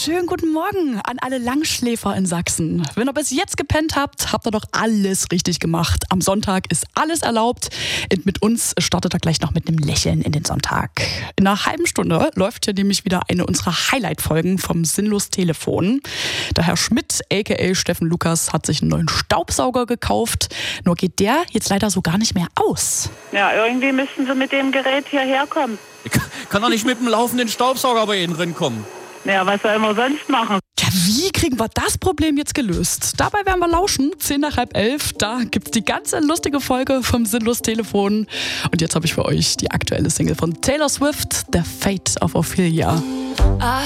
Schönen guten Morgen an alle Langschläfer in Sachsen. Wenn ihr bis jetzt gepennt habt, habt ihr doch alles richtig gemacht. Am Sonntag ist alles erlaubt und mit uns startet ihr gleich noch mit einem Lächeln in den Sonntag. In einer halben Stunde läuft hier nämlich wieder eine unserer Highlight-Folgen vom Sinnlos Telefon. Der Herr Schmidt, a.k.a. Steffen Lukas, hat sich einen neuen Staubsauger gekauft. Nur geht der jetzt leider so gar nicht mehr aus. Ja, irgendwie müssten sie mit dem Gerät hierher kommen. Ich kann doch nicht mit dem laufenden Staubsauger bei Ihnen drin kommen. Ja, was soll man sonst machen? Ja, wie kriegen wir das Problem jetzt gelöst? Dabei werden wir lauschen, 10:10. Da gibt's die ganze lustige Folge vom Sinnlos Telefon. Und jetzt habe ich für euch die aktuelle Single von Taylor Swift, The Fate of Ophelia.